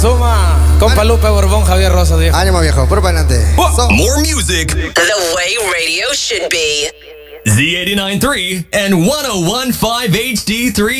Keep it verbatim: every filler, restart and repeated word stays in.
Suma, compa Lupe Borbón, Javier Rosa, viejo. Ánimo, viejo, por para adelante. So- More music. The way radio should be. Z eighty-nine point three and one oh one point five H D three.